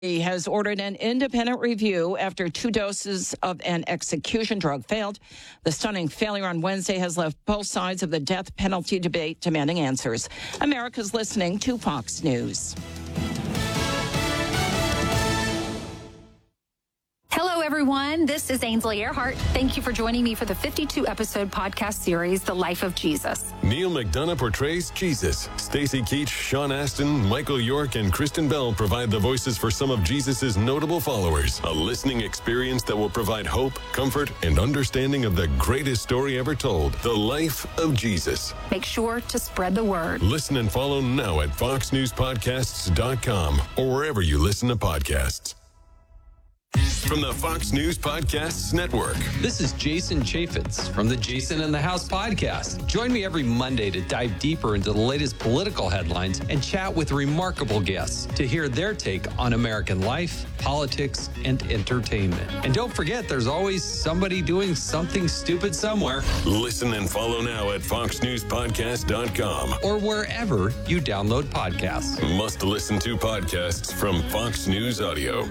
He has ordered an independent review after 2 doses of an execution drug failed. The stunning failure on Wednesday has left both sides of the death penalty debate demanding answers. America's listening to Fox News. Hello, everyone. This is Ainsley Earhart. Thank you for joining me for the 52-episode podcast series, The Life of Jesus. Neil McDonough portrays Jesus. Stacey Keach, Sean Astin, Michael York, and Kristen Bell provide the voices for some of Jesus' notable followers. A listening experience that will provide hope, comfort, and understanding of the greatest story ever told, The Life of Jesus. Make sure to spread the word. Listen and follow now at foxnewspodcasts.com or wherever you listen to podcasts. From the Fox News Podcasts Network. This is Jason Chaffetz from the Jason in the House podcast. Join me every Monday to dive deeper into the latest political headlines and chat with remarkable guests to hear their take on American life, politics, and entertainment. And don't forget, there's always somebody doing something stupid somewhere. Listen and follow now at foxnewspodcast.com or wherever you download podcasts. Must listen to podcasts from Fox News Audio.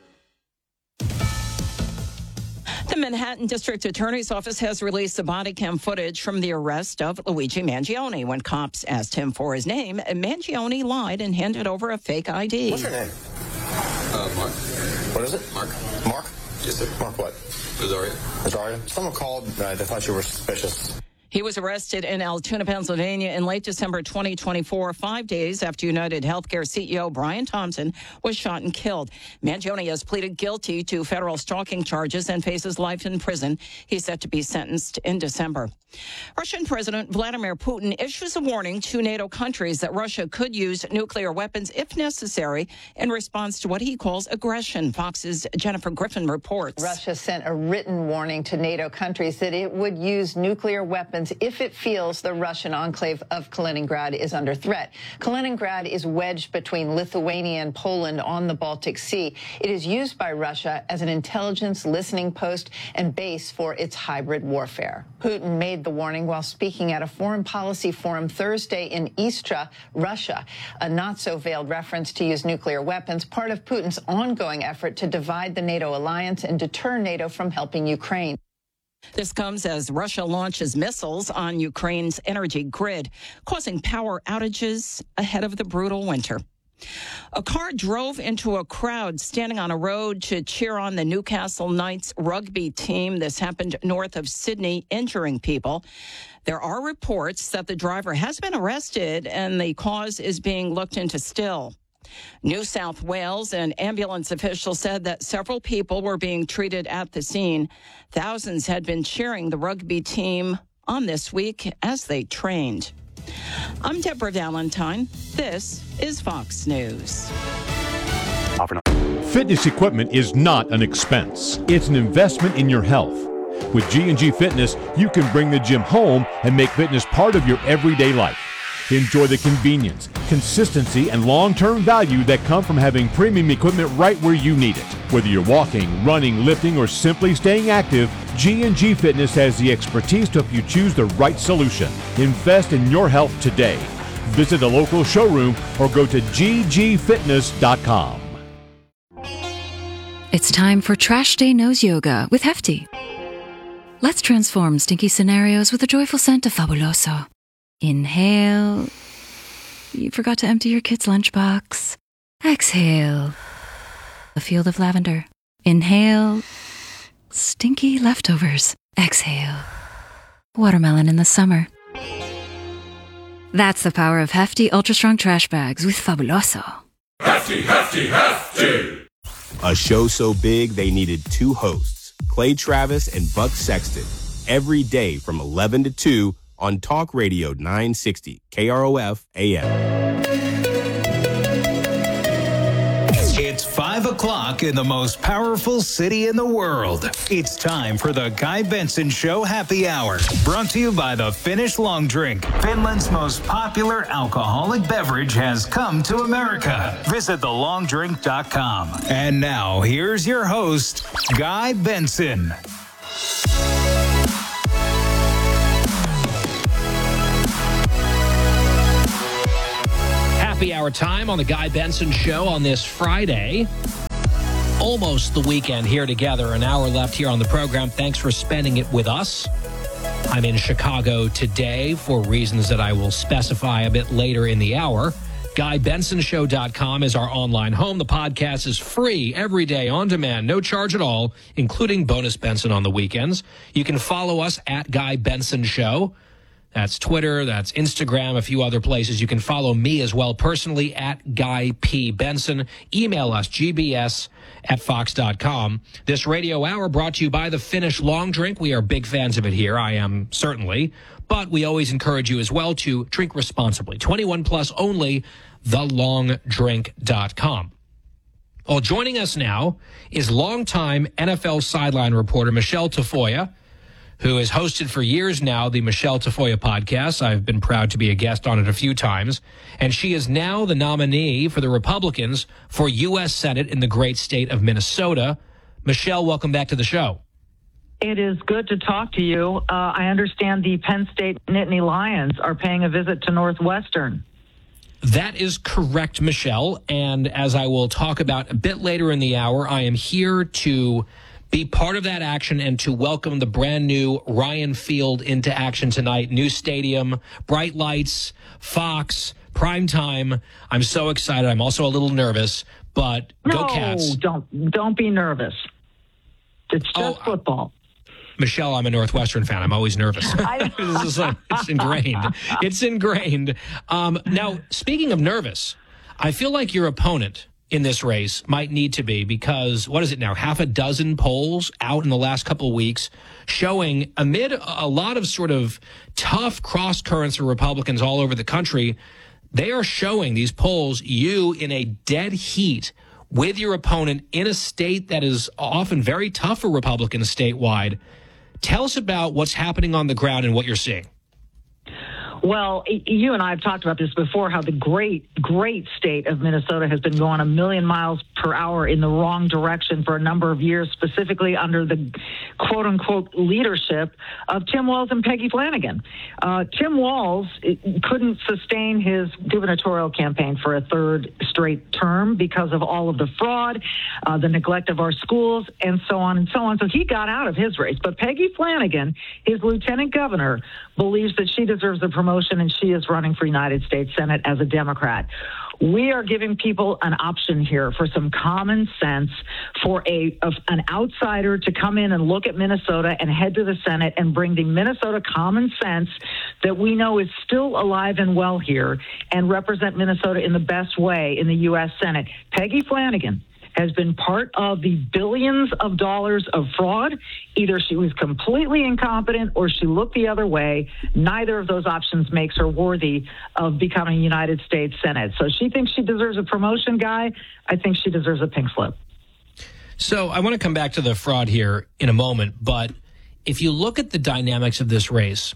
The Manhattan District Attorney's Office has released the body cam footage from the arrest of Luigi Mangione. When cops asked him for his name, Mangione lied and handed over a fake ID. What's your name? Mark. What is it? Mark. Mark? Yes, sir. Mark what? Azaria. Azaria? Someone called. They thought you were suspicious. He was arrested in Altoona, Pennsylvania in late December 2024, 5 days after United Healthcare CEO Brian Thompson was shot and killed. Mangione has pleaded guilty to federal stalking charges and faces life in prison. He's set to be sentenced in December. Russian President Vladimir Putin issues a warning to NATO countries that Russia could use nuclear weapons if necessary in response to what he calls aggression. Fox's Jennifer Griffin reports. Russia sent a written warning to NATO countries that it would use nuclear weapons if it feels the Russian enclave of Kaliningrad is under threat. Kaliningrad is wedged between Lithuania and Poland on the Baltic Sea. It is used by Russia as an intelligence listening post and base for its hybrid warfare. Putin made the warning while speaking at a foreign policy forum Thursday in Istra, Russia, a not-so-veiled reference to use nuclear weapons, part of Putin's ongoing effort to divide the NATO alliance and deter NATO from helping Ukraine. This comes as Russia launches missiles on Ukraine's energy grid, causing power outages ahead of the brutal winter. A car drove into a crowd standing on a road to cheer on the Newcastle Knights rugby team. This happened north of Sydney, injuring people. There are reports that the driver has been arrested and the cause is being looked into still. New South Wales and ambulance officials said that several people were being treated at the scene. Thousands had been cheering the rugby team on this week as they trained. I'm Deborah Valentine. This is Fox News. Fitness equipment is not an expense. It's an investment in your health. With G&G Fitness, you can bring the gym home and make fitness part of your everyday life. Enjoy the convenience, consistency, and long-term value that come from having premium equipment right where you need it. Whether you're walking, running, lifting, or simply staying active, G&G Fitness has the expertise to help you choose the right solution. Invest in your health today. Visit a local showroom or go to ggfitness.com. It's time for Trash Day Nose Yoga with Hefty. Let's transform stinky scenarios with the joyful scent of Fabuloso. Inhale. You forgot to empty your kid's lunchbox. Exhale. A field of lavender. Inhale. Stinky leftovers. Exhale. Watermelon in the summer. That's the power of Hefty Ultra Strong Trash Bags with Fabuloso. Hefty, Hefty, Hefty! A show so big they needed 2 hosts, Clay Travis and Buck Sexton, every day from 11 to 2 on Talk Radio 960 KROF AM. It's 5 o'clock in the most powerful city in the world. It's time for the Guy Benson Show Happy Hour, brought to you by the Finnish Long Drink. Finland's most popular alcoholic beverage has come to America. Visit thelongdrink.com. And now, here's your host, Guy Benson. Happy hour time on the Guy Benson Show on this Friday. almost the weekend here together. An hour left here on the program. Thanks for spending it with us. I'm in Chicago today for reasons that I will specify a bit later in the hour. GuyBensonShow.com is our online home. The podcast is free every day on demand, no charge at all, including Bonus Benson on the weekends. You can follow us at Guy Benson Show. That's Twitter, that's Instagram, a few other places. You can follow me as well personally at Guy P. Benson. Email us, gbs@fox.com. This radio hour brought to you by the Finnish Long Drink. We are big fans of it here. I am certainly. But we always encourage you as well to drink responsibly. 21 plus only, thelongdrink.com. Well, joining us now is longtime NFL sideline reporter Michelle Tafoya, who has hosted for years now the Michelle Tafoya podcast. I've been proud to be a guest on it a few times. And she is now the nominee for the Republicans for U.S. Senate in the great state of Minnesota. Michelle, welcome back to the show. It is good to talk to you. I understand the Penn State Nittany Lions are paying a visit to Northwestern. That is correct, Michelle. And as I will talk about a bit later in the hour, I am here to be part of that action and to welcome the brand new Ryan Field into action tonight. New stadium, bright lights, Fox, prime time. I'm so excited. I'm also a little nervous, but go Cats. Don't be nervous. It's just football. Michelle, I'm a Northwestern fan. I'm always nervous. It's ingrained. It's ingrained. Now, speaking of nervous, I feel like your opponent in this race might need to be, because what is it now? Half a dozen polls out in the last couple of weeks showing, amid a lot of sort of tough cross currents for Republicans all over the country, they are showing, these polls, you in a dead heat with your opponent in a state that is often very tough for Republicans statewide. Tell us about what's happening on the ground and what you're seeing. Well, you and I have talked about this before, how the great state of Minnesota has been going a million miles per hour in the wrong direction for a number of years, specifically under the quote-unquote leadership of Tim Walz and Peggy Flanagan. Tim Walz couldn't sustain his gubernatorial campaign for a third straight term because of all of the fraud, the neglect of our schools, and so on and so on. So he got out of his race. But Peggy Flanagan, his lieutenant governor, believes that she deserves a promotion, and she is running for United States Senate as a Democrat. We are giving people an option here for some common sense, for an outsider to come in and look at Minnesota and head to the Senate and bring the Minnesota common sense that we know is still alive and well here and represent Minnesota in the best way in the U.S. Senate. Peggy Flanagan has been part of the billions of dollars of fraud. Either she was completely incompetent or she looked the other way. Neither of those options makes her worthy of becoming United States Senate. So she thinks she deserves a promotion, Guy. I think she deserves a pink slip. So I want to come back to the fraud here in a moment, but if you look at the dynamics of this race,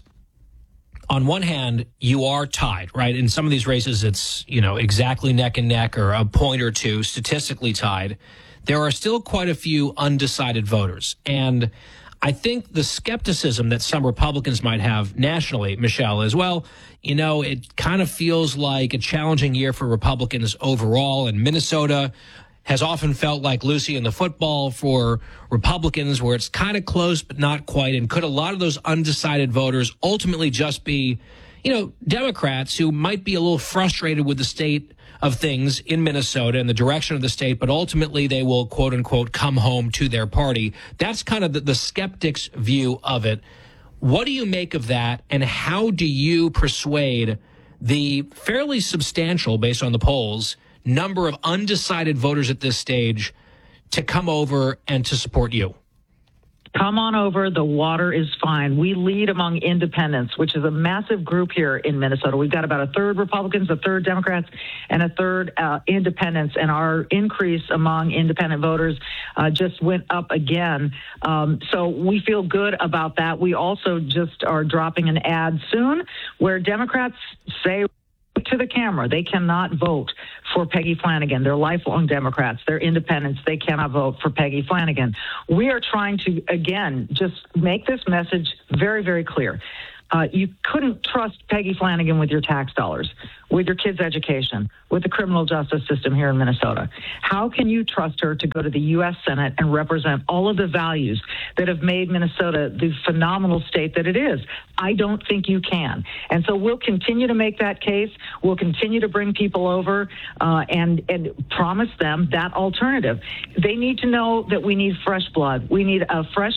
on one hand, you are tied, right? In some of these races, it's, exactly neck and neck or a point or two statistically tied. There are still quite a few undecided voters. And I think the skepticism that some Republicans might have nationally, Michelle, as well, it kind of feels like a challenging year for Republicans overall. And Minnesota has often felt like Lucy in the football for Republicans, where it's kind of close but not quite. And could a lot of those undecided voters ultimately just be, Democrats who might be a little frustrated with the state of things in Minnesota and the direction of the state, but ultimately they will, quote unquote, come home to their party? That's kind of the skeptics' view of it. What do you make of that, and how do you persuade the fairly substantial, based on the polls, number of undecided voters at this stage to come over and to support you? Come on over. The water is fine. We lead among independents, which is a massive group here in Minnesota. We've got about a third Republicans, a third Democrats, and a third independents. And our increase among independent voters just went up again. So we feel good about that. We also just are dropping an ad soon where Democrats say to the camera they cannot vote for Peggy Flanagan. They're lifelong Democrats. They're independents. They cannot vote for Peggy Flanagan. We are trying to, again, just make this message very, very clear. You couldn't trust Peggy Flanagan with your tax dollars. with your kids' education, with the criminal justice system here in Minnesota? How can you trust her to go to the U.S. Senate and represent all of the values that have made Minnesota the phenomenal state that it is? I don't think you can. And so we'll continue to make that case. We'll continue to bring people over and promise them that alternative. They need to know that we need fresh blood. We need a fresh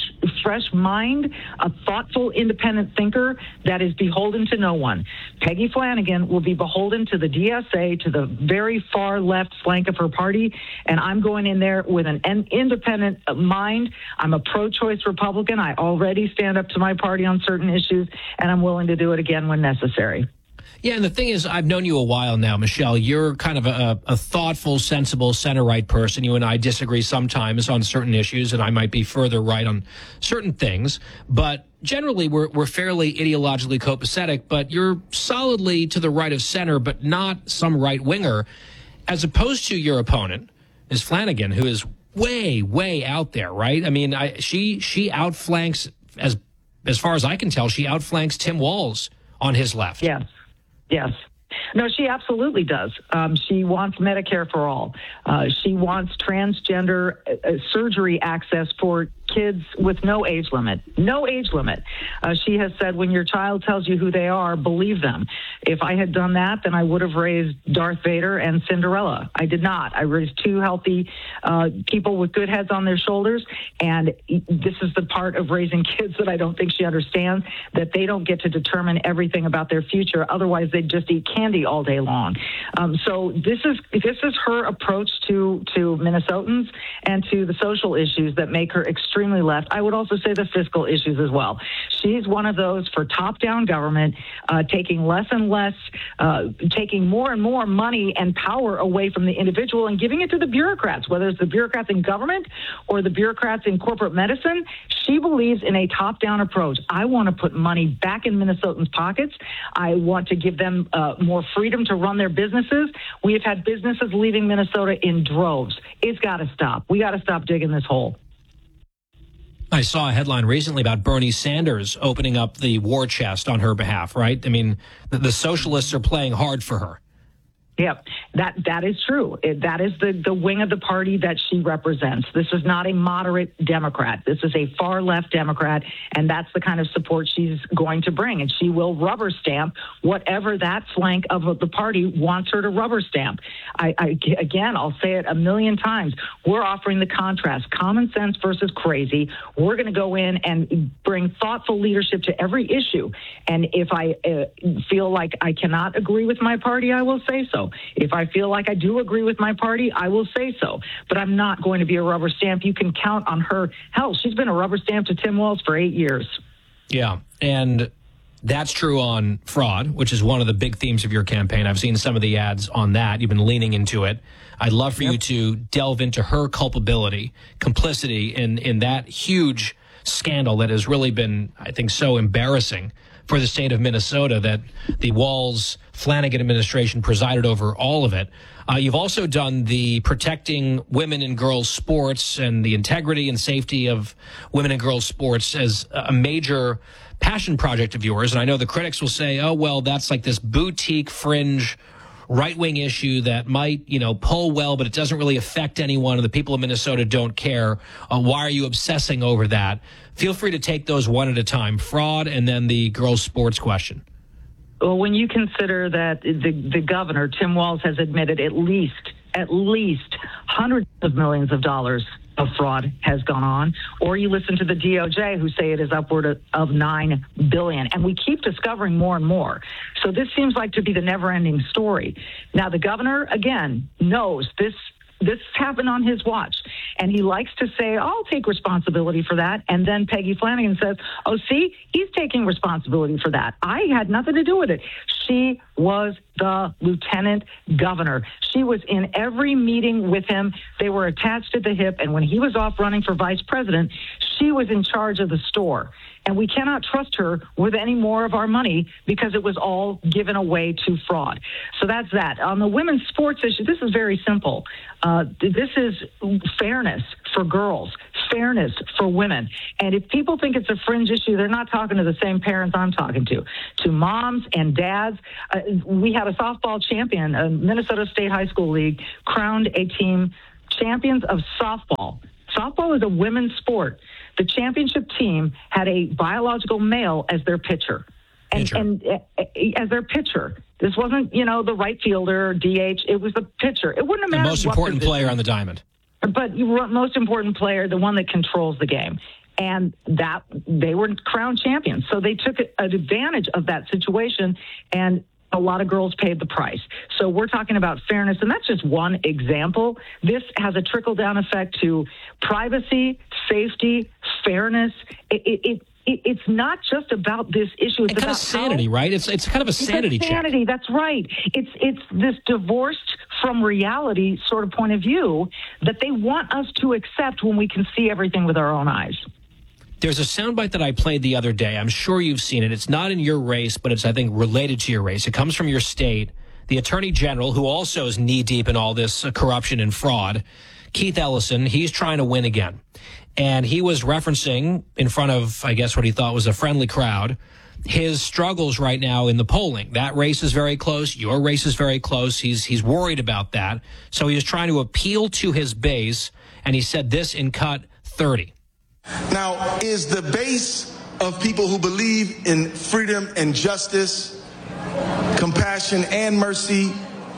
mind, a thoughtful, independent thinker that is beholden to no one. Peggy Flanagan will be beholden to the DSA, to the very far left flank of her party, and I'm going in there with an independent mind. I'm a pro-choice Republican. I already stand up to my party on certain issues, and I'm willing to do it again when necessary. Yeah, and the thing is, I've known you a while now, Michelle. You're kind of a thoughtful, sensible, center-right person. You and I disagree sometimes on certain issues, and I might be further right on certain things. But generally, we're fairly ideologically copacetic, but you're solidly to the right of center, but not some right-winger, as opposed to your opponent, Ms. Flanagan, who is way, way out there, right? I mean, she outflanks, as far as I can tell, she outflanks Tim Walz on his left. Yes. No, she absolutely does. She wants Medicare for all. She wants transgender surgery access for kids with no age limit. No age limit. She has said, when your child tells you who they are, believe them. If I had done that, then I would have raised Darth Vader and Cinderella. I did not. I raised two healthy people with good heads on their shoulders, and this is the part of raising kids that I don't think she understands, that they don't get to determine everything about their future. Otherwise, they'd just eat candy all day long. So this is her approach to Minnesotans and to the social issues that make her extremely left. I would also say the fiscal issues as well. She's one of those for top-down government, taking less and less, taking more and more money and power away from the individual and giving it to the bureaucrats, whether it's the bureaucrats in government or the bureaucrats in corporate medicine. She believes in a top-down approach. I want to put money back in Minnesotans' pockets. I want to give them more freedom to run their businesses. We have had businesses leaving Minnesota in droves. It's got to stop. We got to stop digging this hole. I saw a headline recently about Bernie Sanders opening up the war chest on her behalf, right? I mean, the socialists are playing hard for her. Yeah, that is true. That is the wing of the party that she represents. This is not a moderate Democrat. This is a far left Democrat, and that's the kind of support she's going to bring. And she will rubber stamp whatever that flank of the party wants her to rubber stamp. Again, I'll say it a million times. We're offering the contrast, common sense versus crazy. We're going to go in and bring thoughtful leadership to every issue. And if I feel like I cannot agree with my party, I will say so. If I feel like I do agree with my party, I will say so. But I'm not going to be a rubber stamp. You can count on her. Hell, she's been a rubber stamp to Tim Walz for 8 years. Yeah, and that's true on fraud, which is one of the big themes of your campaign. I've seen some of the ads on that. You've been leaning into it. I'd love for you to delve into her culpability, complicity in that huge scandal that has really been, I think, so embarrassing for the state of Minnesota that the Walz-Flanagan administration presided over all of it. You've also done the protecting women and girls sports and the integrity and safety of women and girls sports as a major passion project of yours. And I know the critics will say, oh, well, that's like this boutique fringe right-wing issue that might, pull well, but it doesn't really affect anyone, and the people of Minnesota don't care. Why are you obsessing over that? Feel free to take those one at a time, fraud and then the girls' sports question. Well, when you consider that the governor, Tim Walz, has admitted at least hundreds of millions of dollars of fraud has gone on, or you listen to the DOJ who say it is upward of $9 billion. And we keep discovering more and more. So this seems like to be the never-ending story. Now, the governor, again, knows this happened on his watch. And he likes to say, I'll take responsibility for that. And then Peggy Flanagan says, oh, see, he's taking responsibility for that. I had nothing to do with it. She was the lieutenant governor. She was in every meeting with him. They were attached at the hip. And when he was off running for vice president, she was in charge of the store. And we cannot trust her with any more of our money because it was all given away to fraud. So that's that. On the women's sports issue, this is very simple. This is fairness for girls, fairness for women. And if people think it's a fringe issue, they're not talking to the same parents I'm talking to moms and dads. We had a softball champion, Minnesota State High School League crowned a team champions of softball. Softball is a women's sport. The championship team had a biological male as their pitcher. And as their pitcher. This wasn't, the right fielder or DH. It was the pitcher. It wouldn't have mattered. The most important player on the diamond. But most important player, the one that controls the game. And that they were crowned champions. So they took advantage of that situation, and a lot of girls paid the price. So we're talking about fairness, and that's just one example. This has a trickle-down effect to privacy, safety, fairness. It's not just about this issue. It's kind of sanity, right? It's kind of a sanity check. Sanity, that's right. It's this divorced from reality sort of point of view that they want us to accept when we can see everything with our own eyes. There's a soundbite that I played the other day. I'm sure you've seen it. It's not in your race, but it's, I think, related to your race. It comes from your state. The Attorney General, who also is knee-deep in all this corruption and fraud, Keith Ellison, he's trying to win again. And he was referencing in front of, I guess, what he thought was a friendly crowd, his struggles right now in the polling. That race is very close. Your race is very close. He's worried about that. So he was trying to appeal to his base, and he said this in cut 30. Now, is the base of people who believe in freedom and justice, compassion and mercy,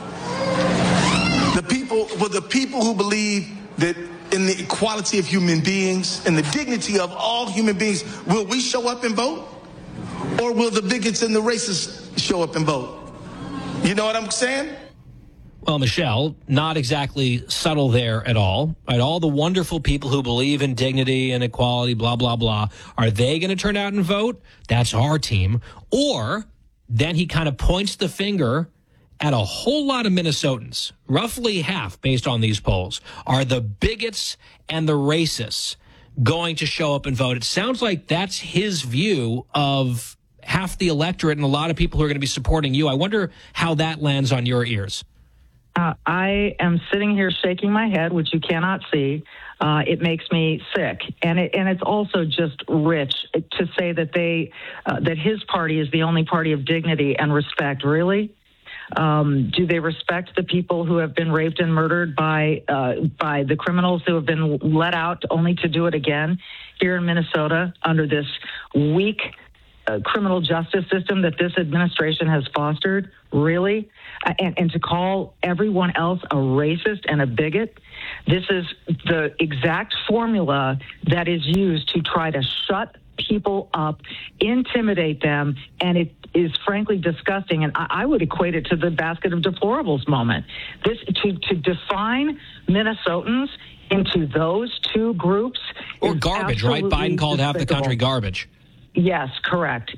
the people who believe that in the equality of human beings and the dignity of all human beings, will we show up and vote? Or will the bigots and the racists show up and vote? You know what I'm saying? Well, Michelle, not exactly subtle there at all. Right? All the wonderful people who believe in dignity and equality, blah, blah, blah. Are they going to turn out and vote? That's our team. Or then he kind of points the finger at a whole lot of Minnesotans, roughly half based on these polls, are the bigots and the racists going to show up and vote. It sounds like that's his view of half the electorate and a lot of people who are going to be supporting you. I wonder how that lands on your ears. I am sitting here shaking my head, which you cannot see. It makes me sick, and it's also just rich to say that that his party is the only party of dignity and respect. Really, do they respect the people who have been raped and murdered by the criminals who have been let out only to do it again here in Minnesota under this weak criminal justice system that this administration has fostered? Really? And to call everyone else a racist and a bigot? This is the exact formula that is used to try to shut people up, intimidate them, and it is frankly disgusting. And I would equate it to the basket of deplorables moment. This to define Minnesotans into those two groups, or garbage, right? Biden called half the country garbage. Yes, correct.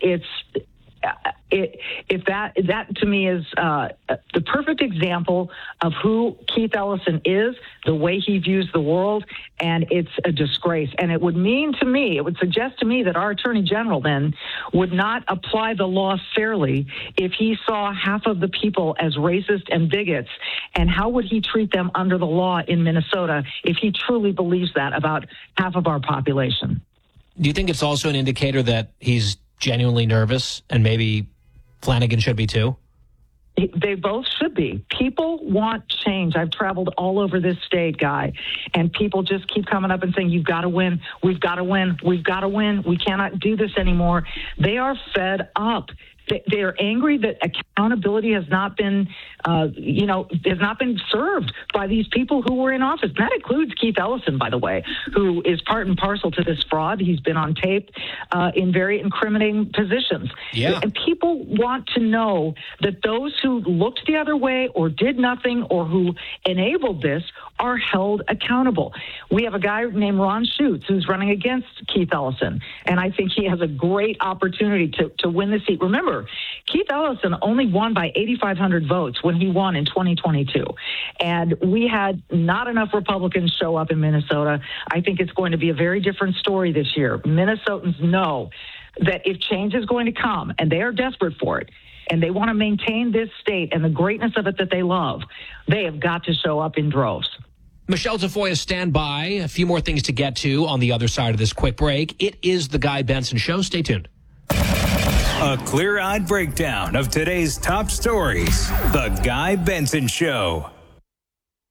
If that to me is the perfect example of who Keith Ellison is, the way he views the world, and it's a disgrace. And it would suggest to me that our Attorney General then would not apply the law fairly if he saw half of the people as racist and bigots. And how would he treat them under the law in Minnesota if he truly believes that about half of our population? Do you think it's also an indicator that he's genuinely nervous, and maybe Flanagan should be too? They both should be. People want change. I've traveled all over this state, Guy, and people just keep coming up and saying, you've got to win, we've got to win, we've got to win, we cannot do this anymore. They are fed up. They are angry that accountability has not been, has not been served by these people who were in office. And that includes Keith Ellison, by the way, who is part and parcel to this fraud. He's been on tape in very incriminating positions. Yeah. And people want to know that those who looked the other way or did nothing or who enabled this are held accountable. We have a guy named Ron Schutz who's running against Keith Ellison, and I think he has a great opportunity to win the seat. Remember, Keith Ellison only won by 8,500 votes when he won in 2022, and we had not enough Republicans show up in Minnesota. I think it's going to be a very different story this year. Minnesotans know that if change is going to come, and they are desperate for it, and they want to maintain this state and the greatness of it that they love, they have got to show up in droves. Michelle Tafoya, stand by. A few more things to get to on the other side of this quick break. It is the Guy Benson Show. Stay tuned. A clear-eyed breakdown of today's top stories. The Guy Benson Show.